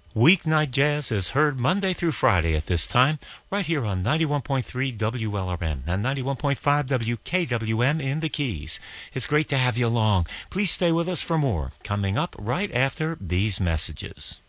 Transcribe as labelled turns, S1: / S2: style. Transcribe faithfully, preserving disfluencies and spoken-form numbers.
S1: Weeknight Jazz is heard Monday through Friday at this time, right here on ninety-one point three W L R M and ninety-one point five W K W M in the Keys. It's great to have you along. Please stay with us for more, coming up right after these messages.